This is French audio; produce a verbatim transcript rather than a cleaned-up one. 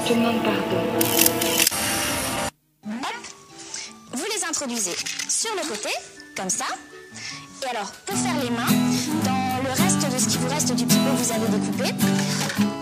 te demande pardon. Hop, vous les introduisez sur le côté, comme ça. Et alors, pour faire les mains, dans le reste de ce qui vous reste du petit pot que vous avez découpé,